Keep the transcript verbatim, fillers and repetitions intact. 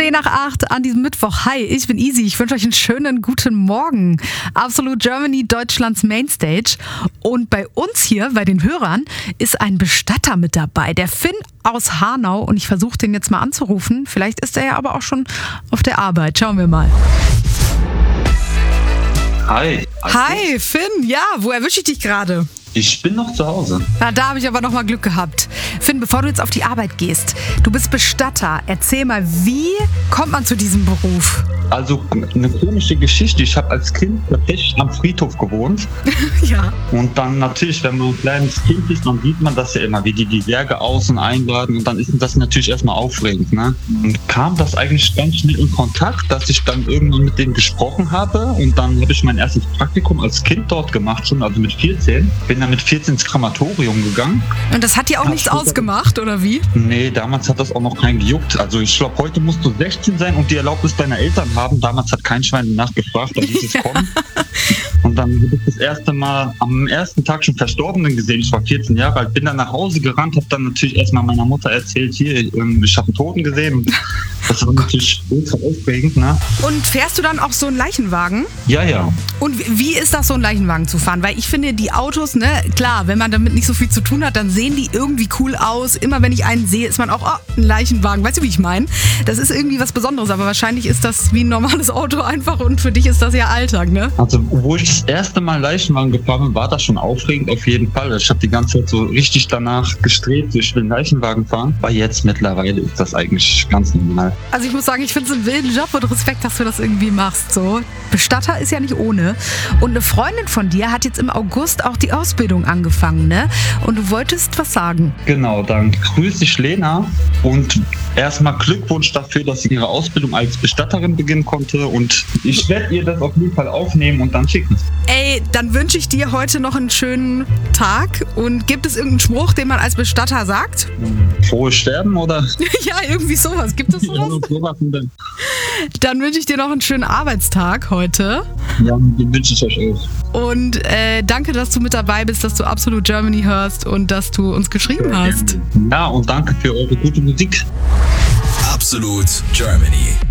zehn nach acht an diesem Mittwoch. Hi, ich bin Easy. Ich wünsche euch einen schönen guten Morgen. Absolute Germany, Deutschlands Mainstage. Und bei uns hier, bei den Hörern, ist ein Bestatter mit dabei. Der Finn aus Hanau. Und ich versuche den jetzt mal anzurufen. Vielleicht ist er ja aber auch schon auf der Arbeit. Schauen wir mal. Hi. Hi, Finn. Ja, wo erwische ich dich gerade? Ich bin noch zu Hause. Na, da habe ich aber noch mal Glück gehabt. Finn, bevor du jetzt auf die Arbeit gehst, du bist Bestatter. Erzähl mal, wie kommt man zu diesem Beruf? Also eine komische Geschichte. Ich habe als Kind tatsächlich am Friedhof gewohnt. Ja. Und dann natürlich, wenn man ein kleines Kind ist, dann sieht man das ja immer, wie die die Särge aus- und einladen. Und dann ist das natürlich erstmal aufregend. Ne? Und kam das eigentlich ganz schnell in Kontakt, dass ich dann irgendwann mit denen gesprochen habe. Und dann habe ich mein erstes Praktikum als Kind dort gemacht, schon also mit vierzehn. Bin dann mit vierzehn ins Krematorium gegangen. Und das hat dir auch Hab nichts ausgemacht, oder wie? Nee, damals hat das auch noch keinen gejuckt. Also ich glaube, heute musst du sechzehn sein und die Erlaubnis deiner Eltern haben. Damals hat kein Schwein nachgefragt, da hieß es kommen. Und dann habe ich das erste Mal am ersten Tag schon Verstorbenen gesehen. Ich war vierzehn Jahre alt, bin dann nach Hause gerannt, habe dann natürlich erstmal meiner Mutter erzählt, hier, ich habe einen Toten gesehen. Und das war natürlich ultra aufregend. Ne? Und fährst du dann auch so einen Leichenwagen? Ja, ja. Und wie ist das, so einen Leichenwagen zu fahren? Weil ich finde, die Autos, ne, klar, wenn man damit nicht so viel zu tun hat, dann sehen die irgendwie cool aus. Immer wenn ich einen sehe, ist man auch, oh, ein Leichenwagen. Weißt du, wie ich meine? Das ist irgendwie was Besonderes, aber wahrscheinlich ist das wie ein normales Auto einfach und für dich ist das ja Alltag, ne? Also, wo ich das erste Mal Leichenwagen gefahren bin, war das schon aufregend, auf jeden Fall. Ich habe die ganze Zeit so richtig danach gestrebt, ich will einen Leichenwagen fahren. Aber jetzt mittlerweile ist das eigentlich ganz normal. Also ich muss sagen, ich finde es einen wilden Job und Respekt, dass du das irgendwie machst. So. Bestatter ist ja nicht ohne. Und eine Freundin von dir hat jetzt im August auch die Ausbildung angefangen, ne? Und du wolltest was sagen. Genau, dann grüße ich Lena und erstmal Glückwunsch dafür, dass sie ihre Ausbildung als Bestatterin beginnen konnte. Und ich werde ihr das auf jeden Fall aufnehmen und dann schicken. Ey, dann wünsche ich dir heute noch einen schönen Tag. Und gibt es irgendeinen Spruch, den man als Bestatter sagt? Frohes Sterben oder? Ja, irgendwie sowas. Gibt es sowas? Dann wünsche ich dir noch einen schönen Arbeitstag heute. Ja, den wünsche ich euch auch. Und äh, danke, dass du mit dabei bist, dass du Absolute Germany hörst und dass du uns geschrieben hast. Ja, und danke für eure gute Musik. Absolute Germany.